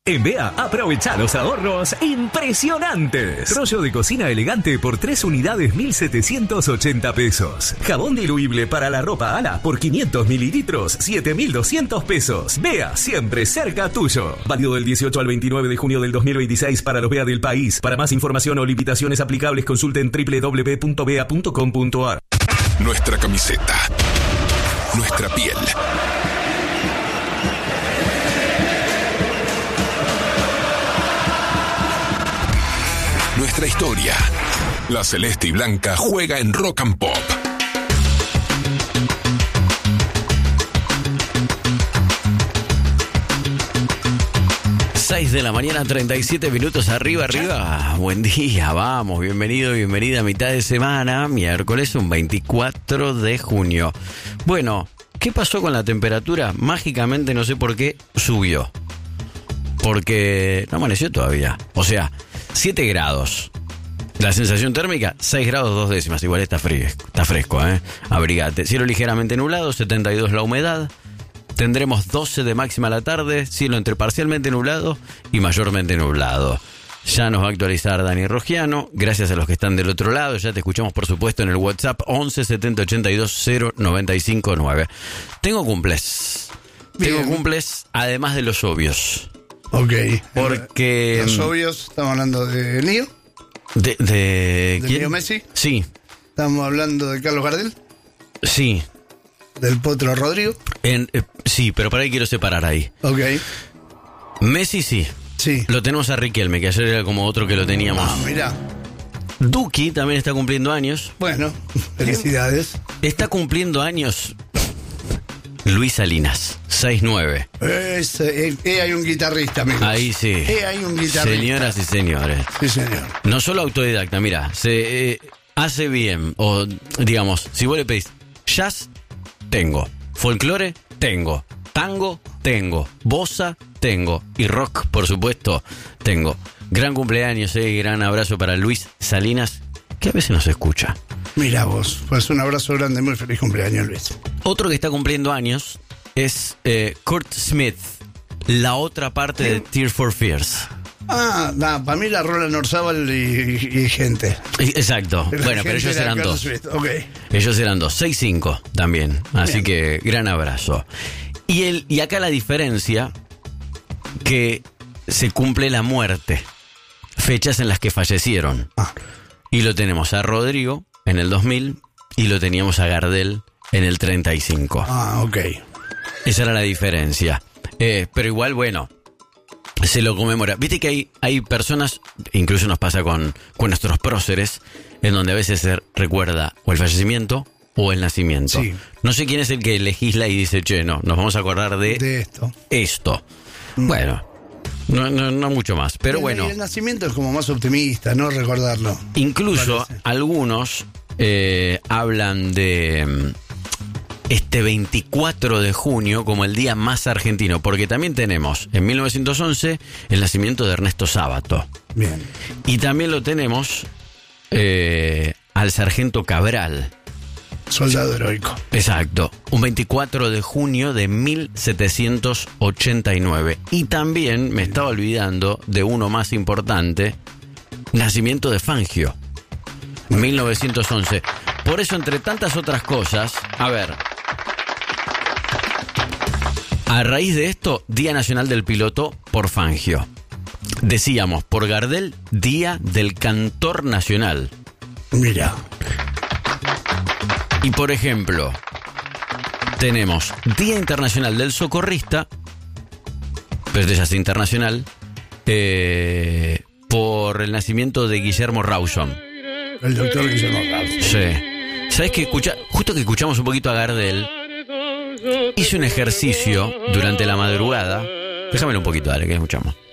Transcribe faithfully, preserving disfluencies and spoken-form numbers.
En B E A, aprovecha los ahorros impresionantes. Rollo de cocina elegante por tres unidades, mil setecientos ochenta pesos. Jabón diluible para la ropa Ala por quinientos mililitros, siete mil doscientos pesos. B E A, siempre cerca tuyo. Válido del dieciocho al veintinueve de junio del dos mil veintiséis para los B E A del país. Para más información o limitaciones aplicables, consulten doble u doble u doble u punto bea punto com punto a r. Nuestra camiseta. Nuestra piel. Nuestra historia. La celeste y blanca juega en Rock and Pop. seis de la mañana, treinta y siete minutos, arriba, arriba. Buen día, vamos, bienvenido, bienvenida a mitad de semana, miércoles, un veinticuatro de junio. Bueno, ¿qué pasó con la temperatura? Mágicamente, no sé por qué, subió. Porque no amaneció todavía. O sea, siete grados. La sensación térmica, seis grados dos décimas. Igual está fresco, está fresco, ¿eh? Abrigate. Cielo ligeramente nublado, setenta y dos la humedad. Tendremos doce de máxima a la tarde, cielo entre parcialmente nublado y mayormente nublado. Ya nos va a actualizar Dani Rogiano, gracias a los que están del otro lado. Ya te escuchamos, por supuesto, en el WhatsApp once setenta ochenta y dos cero noventa y cinco nueve. Tengo cumples. Bien. Tengo cumples, además de los obvios. Ok. Porque... Los obvios, estamos hablando de Lío. ¿De, de, ¿De quién? Lío Messi? Sí. Estamos hablando de Carlos Gardel. Sí. Del Potro Rodrigo. En, eh, sí, pero para ahí quiero separar ahí. Ok. Messi sí. Sí. Lo tenemos a Riquelme, que ayer era como otro que lo teníamos. Ah, mirá. Duki también está cumpliendo años. Bueno, felicidades. Está cumpliendo años Luis Salinas, seis nueve. Es, eh, eh, hay un guitarrista, amigos. Ahí sí. Eh, hay un guitarrista. Señoras y señores. Sí, señor. No solo autodidacta, mira, se eh, hace bien, o digamos, si vos le pedís jazz, tengo. Folclore, tengo. Tango, tengo. Bossa, tengo. Y rock, por supuesto, tengo. Gran cumpleaños, eh, gran abrazo para Luis Salinas, que a veces nos escucha. Mira vos, pues un abrazo grande, muy feliz cumpleaños, Luis. Otro que está cumpliendo años es eh, Kurt Smith, la otra parte de Tears for Fears. Ah, nah, para mí la Roland Orzábal y, y, y gente. Exacto. La bueno, pero ellos eran dos. Okay. Ellos eran dos. seis cinco también. Así Bien. que gran abrazo. Y, el, y acá la diferencia, que se cumple la muerte. Fechas en las que fallecieron. Ah. Y lo tenemos a Rodrigo en el dos mil y lo teníamos a Gardel en el treinta y cinco. Ah, ok. Esa era la diferencia. Eh, pero igual, bueno, se lo conmemora. Viste que hay, hay personas, incluso nos pasa con, con nuestros próceres, en donde a veces se recuerda o el fallecimiento o el nacimiento. Sí. No sé quién es el que legisla y dice, che, no, nos vamos a acordar de, De esto. esto. Mm. Bueno, no, no, no mucho más, pero el, bueno. El nacimiento es como más optimista, no recordarlo. Incluso algunos eh, hablan de mm, este veinticuatro de junio como el día más argentino, porque también tenemos en mil novecientos once el nacimiento de Ernesto Sábato. Bien. Y también lo tenemos eh, al sargento Cabral. Soldado heroico. Exacto, un veinticuatro de junio de mil setecientos ochenta y nueve. Y también me estaba olvidando de uno más importante, nacimiento de Fangio, mil novecientos once. Por eso, entre tantas otras cosas, a ver, a raíz de esto, Día Nacional del Piloto por Fangio. Decíamos, por Gardel, Día del Cantor Nacional. Mira. Y por ejemplo, tenemos Día Internacional del Socorrista, pero este ya es internacional, eh, por el nacimiento de Guillermo Rawson. El doctor Guillermo Rawson. Sí. ¿Sabes que escucha, justo que escuchamos un poquito a Gardel, hice un ejercicio durante la madrugada. Déjamelo un poquito, dale, que escuchamos.